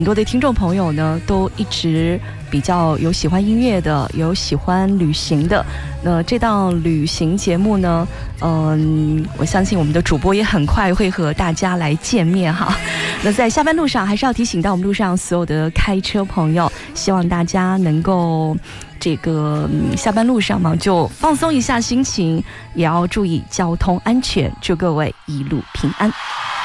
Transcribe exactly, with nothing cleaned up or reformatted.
很多的听众朋友呢，都一直比较有喜欢音乐的，有喜欢旅行的。那这档旅行节目呢，嗯，我相信我们的主播也很快会和大家来见面哈。那在下班路上，还是要提醒到我们路上所有的开车朋友，希望大家能够这个、嗯、下班路上嘛，就放松一下心情，也要注意交通安全。祝各位一路平安。